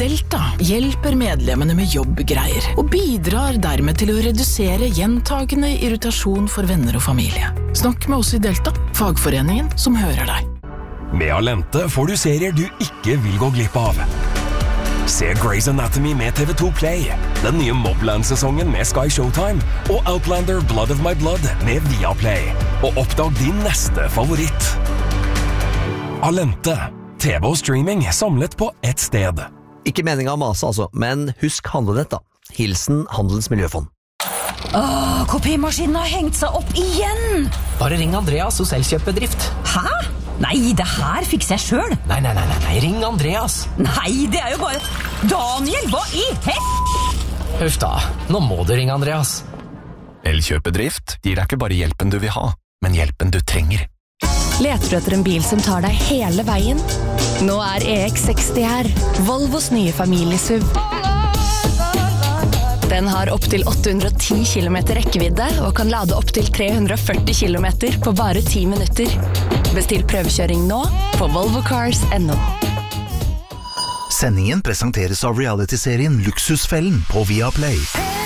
Delta hjelper medlemmene med jobbgreier og bidrar dermed til å redusere gjentagende irritasjon for venner og familie. Snakk med oss i Delta, fagforeningen som hører deg. Med Alente får du serier du ikke vil gå glipp av. Se Grey's Anatomy med TV2 Play, den nye Mobland-sesongen med Sky Showtime og Outlander Blood of My Blood med Viaplay. Og oppdag din neste favoritt. Alente. TV og streaming samlet på ett sted. Ikke meningen å mase altså, men husk handlenett da. Hilsen Handelens Miljøfond. Kopimaskinen har hengt seg opp igjen! Bare ring Andreas hos Elkjøpbedrift. Hæ? Nei, det her fikser jeg selv. Nei, ring Andreas. Nei, det er jo bare... Daniel, hva i Huff da, nå må du ringe Andreas. Elkjøpbedrift gir deg ikke bare hjelpen du vil ha, men hjelpen du trenger. Leter du etter en bil som tar deg hele veien? Nå er EX60 her, Volvos nye familiesuv. Den har opp til 810 km rekkevidde og kan lade opp til 340 km på bare 10 minutter. Bestill prøvekjøring nå på volvocars.no. Sendingen presenteres av reality-serien Luksusfellen på Viaplay.